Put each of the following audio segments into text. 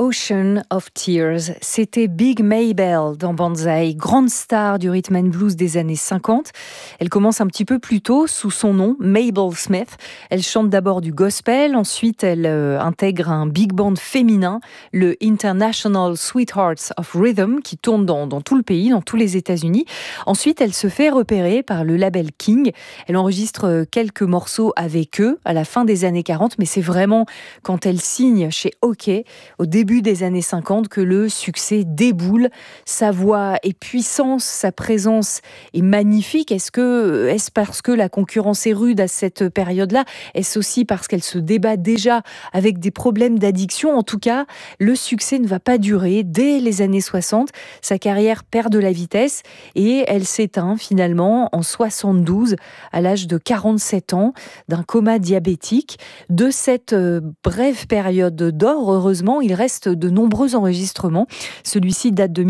Ocean of Tears, c'était Big Maybelle dans Banzai, grande star du rhythm and blues des années 50. Elle commence un petit peu plus tôt sous son nom, Mabel Smith. Elle chante d'abord du gospel, ensuite elle intègre un big band féminin, le International Sweethearts of Rhythm, qui tourne dans tout le pays, dans tous les États-Unis. Ensuite, elle se fait repérer par le label King. Elle enregistre quelques morceaux avec eux à la fin des années 40, mais c'est vraiment quand elle signe chez OK, au début des années 50, que le succès déboule. Sa voix est puissante, sa présence est magnifique. Est-ce parce que la concurrence est rude à cette période-là? Est-ce aussi parce qu'elle se débat déjà avec des problèmes d'addiction? En tout cas, le succès ne va pas durer. Dès les années 60, sa carrière perd de la vitesse et elle s'éteint finalement en 72 à l'âge de 47 ans d'un coma diabétique. De cette brève période d'or, heureusement, il reste de nombreux enregistrements. Celui-ci date de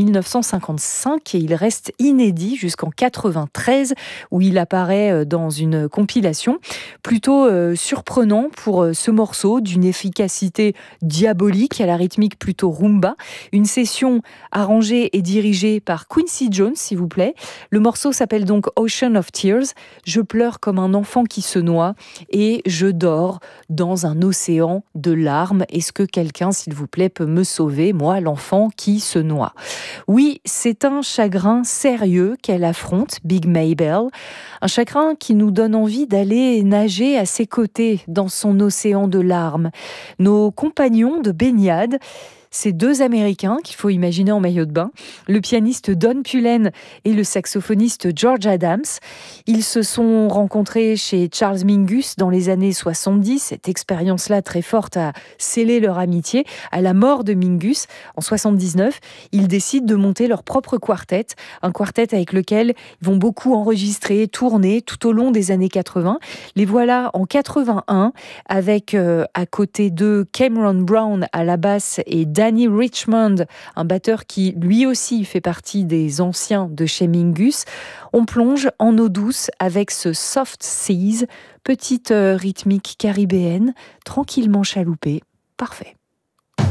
1955 et il reste inédit jusqu'en 93 où il apparaît dans une compilation. Plutôt surprenant pour ce morceau d'une efficacité diabolique à la rythmique plutôt rumba. Une session arrangée et dirigée par Quincy Jones, s'il vous plaît. Le morceau s'appelle donc Ocean of Tears. Je pleure comme un enfant qui se noie et je dors dans un océan de larmes. Est-ce que quelqu'un, s'il vous plaît, peut me sauver, moi, l'enfant qui se noie? Oui, c'est un chagrin sérieux qu'elle affronte, Big Maybelle. Un chagrin qui nous donne envie d'aller nager à ses côtés dans son océan de larmes. Nos compagnons de baignade, ces deux Américains qu'il faut imaginer en maillot de bain, le pianiste Don Pullen et le saxophoniste George Adams. Ils se sont rencontrés chez Charles Mingus dans les années 70. Cette expérience-là très forte a scellé leur amitié. À la mort de Mingus, en 79, ils décident de monter leur propre quartet, un quartet avec lequel ils vont beaucoup enregistrer, tourner tout au long des années 80. Les voilà en 81 avec à côté d'eux Cameron Brown à la basse et Danny Richmond, un batteur qui lui aussi fait partie des anciens de chez Mingus. On plonge en eau douce avec ce Soft Seas, petite rythmique caribéenne, tranquillement chaloupée. Parfait.